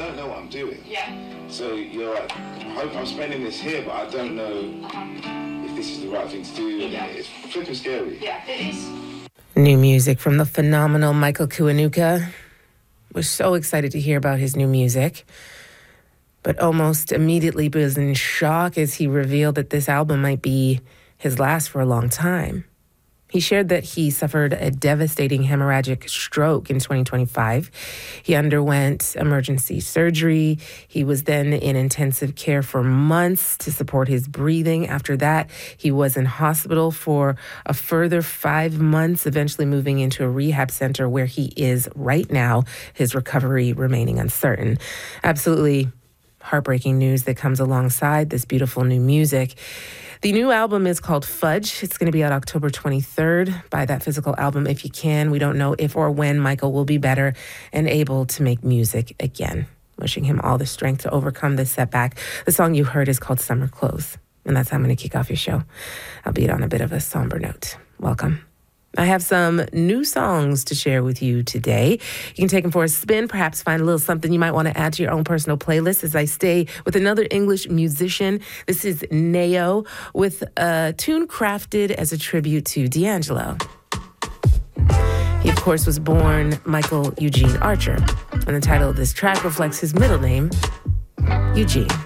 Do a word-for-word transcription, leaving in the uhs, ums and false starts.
don't know what I'm doing. Yeah. So you're like, I hope I'm spending this here, but I don't know Uh-huh. if this is the right thing to do. Yeah. It's flipping scary. Yeah, it is. New music from the phenomenal Michael Kiwanuka. We're so excited to hear about his new music, but almost immediately was in shock as he revealed that this album might be his last for a long time. He shared that he suffered a devastating hemorrhagic stroke in twenty twenty-five. He underwent emergency surgery. He was then in intensive care for months to support his breathing. After that, he was in hospital for a further five months, eventually moving into a rehab center where he is right now, his recovery remaining uncertain. Absolutely heartbreaking news that comes alongside this beautiful new music. The new album is called Fudge. It's going to be out October twenty-third. Buy that physical album if you can. We don't know if or when Michael will be better and able to make music again. Wishing him all the strength to overcome this setback. The song you heard is called Summer Clothes. And that's how I'm going to kick off your show, albeit on a bit of a somber note. Welcome. I have some new songs to share with you today. You can take them for a spin, perhaps find a little something you might want to add to your own personal playlist as I stay with another English musician. This is Nao with a tune crafted as a tribute to D'Angelo. He, of course, was born Michael Eugene Archer, and the title of this track reflects his middle name, Eugene.